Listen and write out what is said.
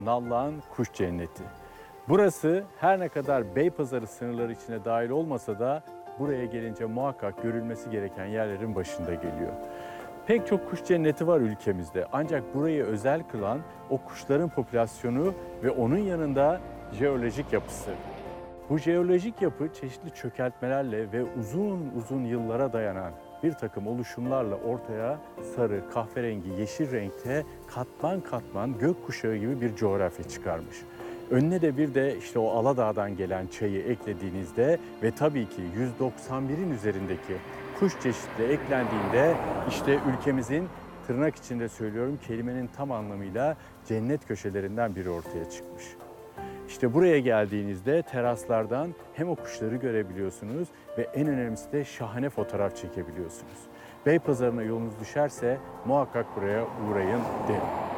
Nallıhan Kuş Cenneti. Burası her ne kadar Beypazarı sınırları içine dahil olmasa da buraya gelince muhakkak görülmesi gereken yerlerin başında geliyor. Pek çok kuş cenneti var ülkemizde ancak burayı özel kılan o kuşların popülasyonu ve onun yanında jeolojik yapısı. Bu jeolojik yapı çeşitli çökeltmelerle ve uzun uzun yıllara dayanan bir takım oluşumlarla ortaya sarı, kahverengi, yeşil renkte katman katman gökkuşağı gibi bir coğrafya çıkarmış. Önüne de bir de işte o Aladağ'dan gelen çayı eklediğinizde ve tabii ki 191'in üzerindeki kuş çeşitleri eklendiğinde işte ülkemizin tırnak içinde söylüyorum kelimenin tam anlamıyla cennet köşelerinden biri ortaya çıkmış. İşte buraya geldiğinizde teraslardan hem o kuşları görebiliyorsunuz ve en önemlisi de şahane fotoğraf çekebiliyorsunuz. Beypazarı'na yolunuz düşerse muhakkak buraya uğrayın derim.